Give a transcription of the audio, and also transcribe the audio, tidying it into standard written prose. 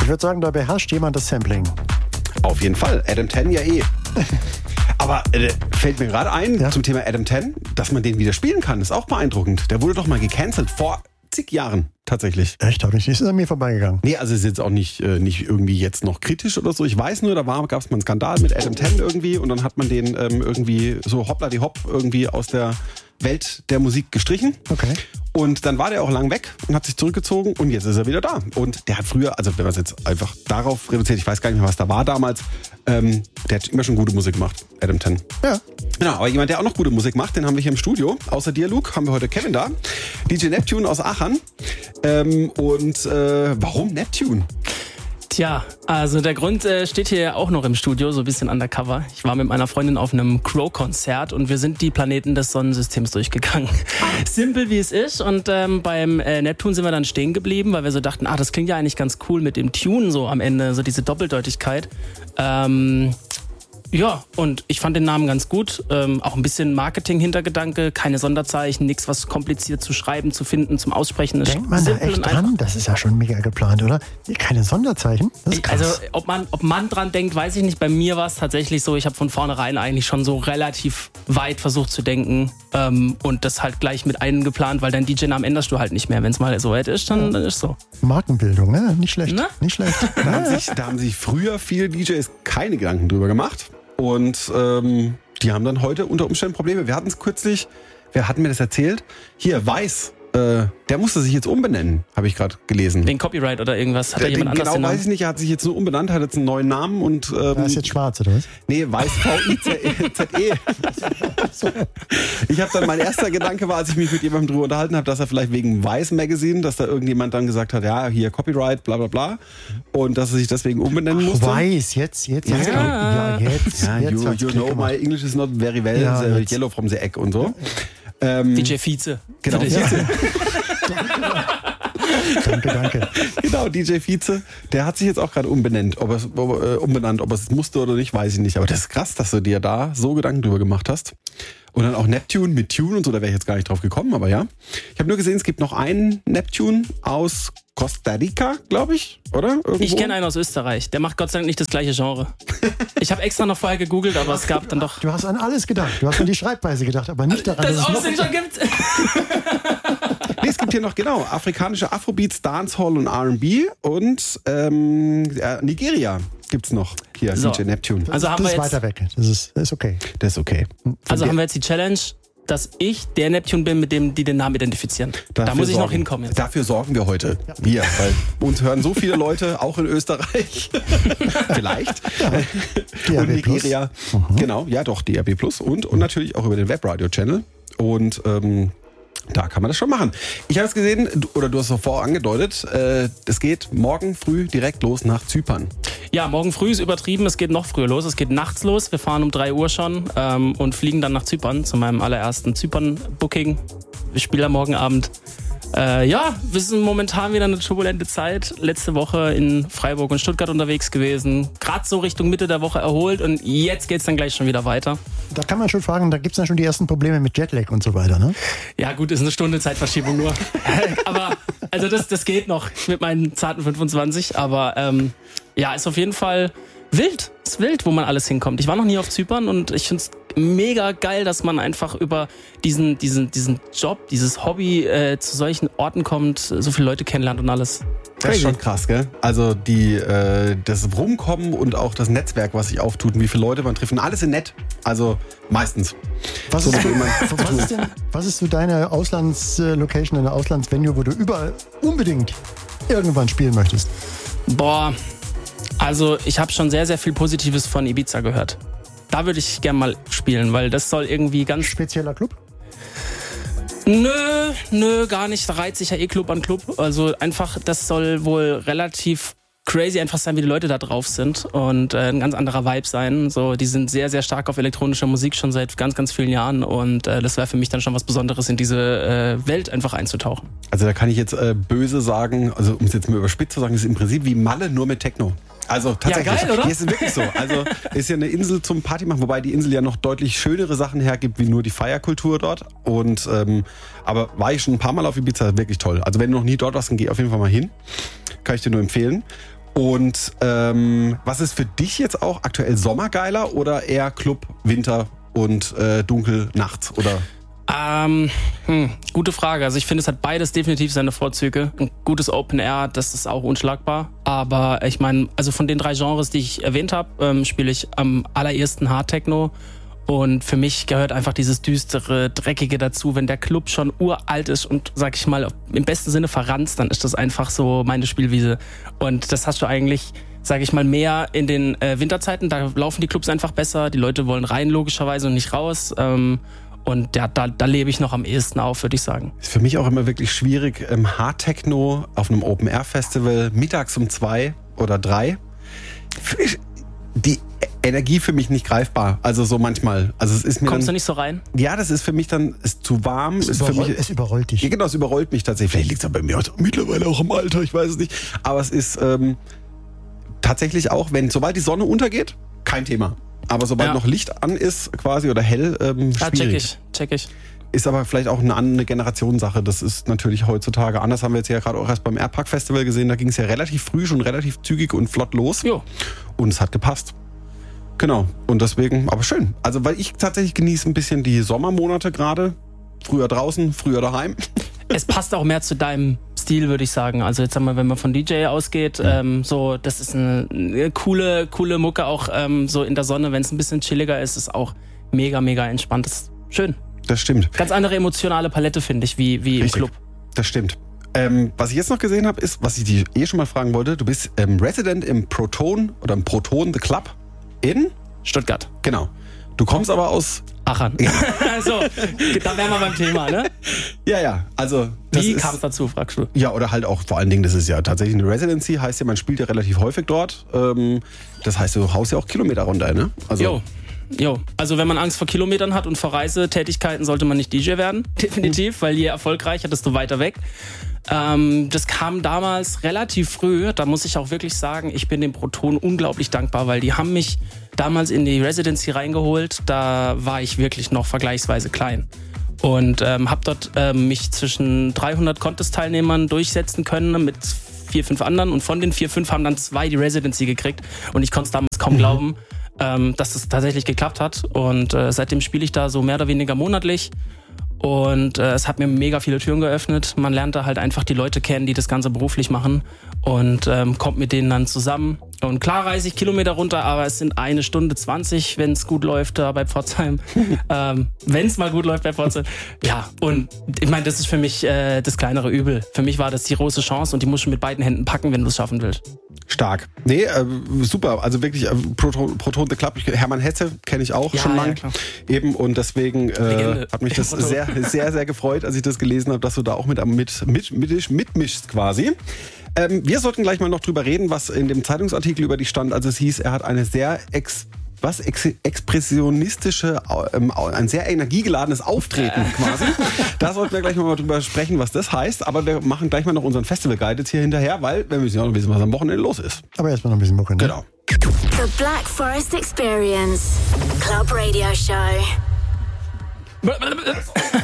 Ich würde sagen, da beherrscht jemand das Sampling. Auf jeden Fall. Adam 10 ja eh. Aber fällt mir gerade ein zum Thema Adam 10, dass man den wieder spielen kann. Ist auch beeindruckend. Der wurde doch mal gecancelt vor zig Jahren tatsächlich. Echt? Ist an mir vorbeigegangen. Nee, also ist jetzt auch nicht irgendwie jetzt noch kritisch oder so. Ich weiß nur, da gab es mal einen Skandal mit Adam 10 irgendwie und dann hat man den irgendwie so hoppla-die-hopp irgendwie aus der Welt der Musik gestrichen. Okay. Und dann war der auch lang weg und hat sich zurückgezogen und jetzt ist er wieder da. Und der hat früher, also wenn man es jetzt einfach darauf reduziert, ich weiß gar nicht mehr, was da war damals, der hat immer schon gute Musik gemacht, Adam 10. Ja. Genau, aber jemand, der auch noch gute Musik macht, den haben wir hier im Studio. Außer dir, Luke, haben wir heute Kevin da. DJ Neptune aus Aachen. Warum Neptune? Tja, also der Grund steht hier auch noch im Studio, so ein bisschen undercover. Ich war mit meiner Freundin auf einem Crow-Konzert und wir sind die Planeten des Sonnensystems durchgegangen. Simpel wie es ist. Und beim Neptun sind wir dann stehen geblieben, weil wir so dachten, das klingt ja eigentlich ganz cool mit dem Tune so am Ende, so diese Doppeldeutigkeit. Ja, und ich fand den Namen ganz gut. Auch ein bisschen Marketing-Hintergedanke, keine Sonderzeichen, nichts, was kompliziert zu schreiben, zu finden, zum Aussprechen. Denkt man da echt dran? Das ist ja schon mega geplant, oder? Keine Sonderzeichen? Das ist krass. Also, ob man dran denkt, weiß ich nicht. Bei mir war es tatsächlich so, ich habe von vornherein eigentlich schon so relativ weit versucht zu denken und das halt gleich mit eingeplant, weil dein DJ-Namen änderst du halt nicht mehr. Wenn es mal so weit ist, dann ist so. Markenbildung, ne? Nicht schlecht. Na? Nicht schlecht. Da haben sich früher viele DJs keine Gedanken drüber gemacht. Und die haben dann heute unter Umständen Probleme. Wir hatten es kürzlich, wer hat mir das erzählt? Hier, Weiß, der musste sich jetzt umbenennen, habe ich gerade gelesen. Wegen Copyright oder irgendwas? Hat da jemand anders genau, den Namen? weiß ich nicht, er hat sich jetzt nur umbenannt, hat jetzt einen neuen Namen und... Er ist jetzt schwarz, oder was? Nee, Weiß, V-I-Z-E. Ich habe dann, mein erster Gedanke war, als ich mich mit jemandem drüber unterhalten habe, dass er vielleicht wegen Weiß Magazine, dass da irgendjemand dann gesagt hat, ja, hier Copyright, bla bla bla. Und dass er sich deswegen umbenennen musste. Weiß, jetzt. Ja, you know, my English is not very well, yellow from the egg und so. DJ Vize. Genau, Vize. Danke. Genau, DJ Vize, der hat sich jetzt auch gerade umbenannt. Ob er es musste oder nicht, weiß ich nicht. Aber das ist krass, dass du dir da so Gedanken drüber gemacht hast. Und dann auch Neptune mit Tune und so, da wäre ich jetzt gar nicht drauf gekommen, aber ja. Ich habe nur gesehen, es gibt noch einen Neptune aus Costa Rica, glaube ich, oder? Irgendwo? Ich kenne einen aus Österreich, der macht Gott sei Dank nicht das gleiche Genre. Ich habe extra noch vorher gegoogelt, aber es gab dann doch... Du hast an alles gedacht, du hast an die Schreibweise gedacht, aber nicht daran, dass dass es Aussehen schon gibt. Nee, es gibt hier noch, genau, afrikanische Afrobeats, Dancehall und R&B und Nigeria gibt's noch hier, so. DJ Neptune. Also haben das wir ist weiter weg, das ist okay. Das ist okay. Also haben wir jetzt die Challenge, dass ich der Neptune bin, mit dem die den Namen identifizieren. Da muss ich noch hinkommen jetzt. Dafür sorgen wir heute. Wir, weil uns hören so viele Leute, auch in Österreich. Vielleicht. Ja. Und Nigeria. Genau, ja doch, DRB Plus und natürlich auch über den Webradio-Channel. Und da kann man das schon machen. Ich habe es gesehen, oder du hast es vorher angedeutet, es geht morgen früh direkt los nach Zypern. Ja, morgen früh ist übertrieben, es geht noch früher los, es geht nachts los. Wir fahren um 3 Uhr schon und fliegen dann nach Zypern zu meinem allerersten Zypern-Booking. Ich spiele am morgen Abend. Wir sind momentan wieder eine turbulente Zeit. Letzte Woche in Freiburg und Stuttgart unterwegs gewesen. Gerade so Richtung Mitte der Woche erholt und jetzt geht's dann gleich schon wieder weiter. Da kann man schon fragen, da gibt's dann schon die ersten Probleme mit Jetlag und so weiter, ne? Ja gut, ist eine Stunde Zeitverschiebung nur. Aber also das geht noch mit meinen zarten 25. Aber ist auf jeden Fall wild. Ist wild, wo man alles hinkommt. Ich war noch nie auf Zypern und ich finde es mega geil, dass man einfach über diesen Job, dieses Hobby zu solchen Orten kommt, so viele Leute kennenlernt und alles. Das ist schon krass, gell? Also das Rumkommen und auch das Netzwerk, was sich auftut und wie viele Leute man trifft. Und alles in nett. Also meistens. Was ist so deine Auslandslocation, deine Auslandsvenue, wo du überall unbedingt irgendwann spielen möchtest? Boah, also ich habe schon sehr, sehr viel Positives von Ibiza gehört. Da würde ich gerne mal spielen, weil das soll irgendwie ganz... Spezieller Club? Nö, gar nicht. Da reiht sich ja Club an Club. Also einfach, das soll wohl relativ crazy einfach sein, wie die Leute da drauf sind und ein ganz anderer Vibe sein. So, die sind sehr, sehr stark auf elektronischer Musik schon seit ganz, ganz vielen Jahren und das wäre für mich dann schon was Besonderes, in diese Welt einfach einzutauchen. Also da kann ich jetzt böse sagen, also um es jetzt mal überspitzt zu sagen, ist im Prinzip wie Malle, nur mit Techno. Also tatsächlich. Ja, geil, oder? Hier ist es wirklich so. Also ist ja eine Insel zum Party machen, wobei die Insel ja noch deutlich schönere Sachen hergibt, wie nur die Feierkultur dort. Und aber war ich schon ein paar Mal auf Ibiza, wirklich toll. Also wenn du noch nie dort warst, dann geh auf jeden Fall mal hin. Kann ich dir nur empfehlen. Und was ist für dich jetzt auch aktuell sommergeiler oder eher Club, Winter und dunkel nachts? Oder? Gute Frage. Also ich finde, es hat beides definitiv seine Vorzüge. Ein gutes Open Air, das ist auch unschlagbar. Aber ich meine, also von den 3 Genres, die ich erwähnt habe, spiele ich am allerersten Hard Techno. Und für mich gehört einfach dieses düstere, dreckige dazu. Wenn der Club schon uralt ist und, sag ich mal, im besten Sinne verranzt, dann ist das einfach so meine Spielwiese. Und das hast du eigentlich, sag ich mal, mehr in den Winterzeiten. Da laufen die Clubs einfach besser. Die Leute wollen rein, logischerweise, und nicht raus. Und ja, da lebe ich noch am ehesten auf, würde ich sagen. Ist für mich auch immer wirklich schwierig, Hard Techno auf einem Open Air Festival mittags um 2 oder 3. Die Energie für mich nicht greifbar. Also so manchmal. Also es ist mir Kommst dann, du nicht so rein? Ja, das ist für mich dann ist zu warm. Es überrollt dich. Ja, genau, es überrollt mich tatsächlich. Vielleicht liegt es bei mir mittlerweile auch im Alter, ich weiß es nicht. Aber es ist tatsächlich auch, sobald die Sonne untergeht, kein Thema. Aber sobald noch Licht an ist quasi oder hell, schwierig. Check ich. Ist aber vielleicht auch eine Generationssache. Das ist natürlich heutzutage anders. Haben wir jetzt ja gerade auch erst beim Airpark Festival gesehen. Da ging es ja relativ früh schon relativ zügig und flott los. Jo. Und es hat gepasst. Genau. Und deswegen, aber schön. Also weil ich tatsächlich genieße ein bisschen die Sommermonate gerade. Früher draußen, früher daheim. Es passt auch mehr zu deinem Stil, würde ich sagen. Also jetzt sagen wir, wenn man von DJ ausgeht, so, das ist eine coole Mucke, auch so in der Sonne, wenn es ein bisschen chilliger ist, ist auch mega, mega entspannt. Das ist schön. Das stimmt. Ganz andere emotionale Palette, finde ich, wie im Club. Das stimmt. Was ich jetzt noch gesehen habe, ist, was ich dir schon mal fragen wollte, du bist Resident im Proton The Club in Stuttgart. Genau. Du kommst aber aus Aachen. Ja. Also, da wären wir beim Thema, ne? Ja. Also wie kam es dazu, fragst du? Ja, oder halt auch vor allen Dingen, das ist ja tatsächlich eine Residency, heißt ja, man spielt ja relativ häufig dort. Das heißt, du haust ja auch Kilometer runter, ne? Also, Jo, also wenn man Angst vor Kilometern hat und vor Reisetätigkeiten, sollte man nicht DJ werden, definitiv, weil je erfolgreicher, desto weiter weg. Das kam damals relativ früh, da muss ich auch wirklich sagen, ich bin dem Proton unglaublich dankbar, weil die haben mich damals in die Residency reingeholt, da war ich wirklich noch vergleichsweise klein. Und habe dort mich zwischen 300 Contest-Teilnehmern durchsetzen können mit 4, 5 anderen und von den 4, 5 haben dann 2 die Residency gekriegt und ich konnte es damals kaum glauben, dass es tatsächlich geklappt hat und seitdem spiele ich da so mehr oder weniger monatlich und es hat mir mega viele Türen geöffnet. Man lernt da halt einfach die Leute kennen, die das Ganze beruflich machen und kommt mit denen dann zusammen. Und klar reise ich Kilometer runter, aber es sind 1 Stunde 20, wenn es gut läuft da bei Pforzheim. Wenn es mal gut läuft bei Pforzheim. Ja, und ich meine, das ist für mich das kleinere Übel. Für mich war das die große Chance und die musst du mit beiden Händen packen, wenn du es schaffen willst. Stark. Nee, super. Also wirklich Proton The Club. Hermann Hesse kenne ich auch schon lange. Eben und deswegen hat mich das sehr, sehr, sehr gefreut, als ich das gelesen habe, dass du da auch mitmischst quasi. Wir sollten gleich mal noch drüber reden, was in dem Zeitungsartikel über dich stand. Also es hieß, er hat eine sehr expressionistische, ein sehr energiegeladenes Auftreten quasi. Da sollten wir gleich mal drüber sprechen, was das heißt. Aber wir machen gleich mal noch unseren Festival-Guide jetzt hier hinterher, weil wir müssen ja noch wissen, was am Wochenende los ist. Aber erstmal noch ein bisschen Mucke, ne? Genau. The Black Forest Experience. Club Radio Show.